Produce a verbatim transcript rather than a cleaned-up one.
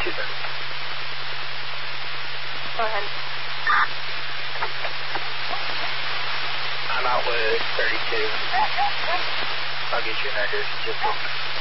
two thirty. Go ahead. I'm out with thirty-two. I'll get you an address in just a moment.